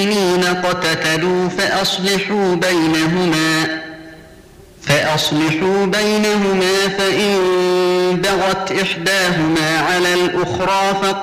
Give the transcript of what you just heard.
المؤمنين اقتتلوا فأصلحوا بينهما فإن بغت إحداهما على الأخرى